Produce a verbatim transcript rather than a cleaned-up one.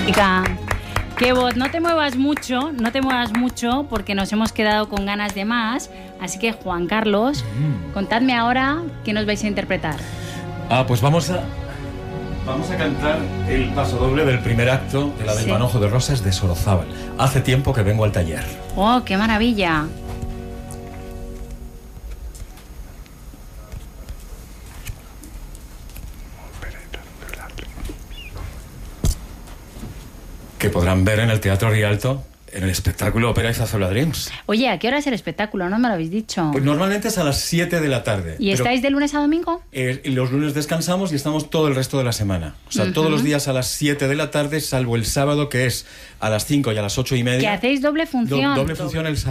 Chica, qué voz, no te muevas mucho, no te muevas mucho porque nos hemos quedado con ganas de más. Así que, Juan Carlos, mm. contadme ahora qué nos vais a interpretar. Ah, pues vamos a... Vamos a cantar el paso doble del primer acto de la del sí. Manojo de Rosas de Sorozábal. Hace tiempo que vengo al taller. ¡Oh, qué maravilla! Que podrán ver en el Teatro Rialto, en el espectáculo Ópera y Zazola Dreams. Oye, ¿a qué hora es el espectáculo? No me lo habéis dicho. Pues normalmente es a las siete de la tarde. ¿Y estáis de lunes a domingo? Eh, los lunes descansamos y estamos todo el resto de la semana. O sea, uh-huh. todos los días a las siete de la tarde, salvo el sábado, que es a las cinco y a las ocho y media. ¿Que hacéis doble función? Do- doble función el sábado.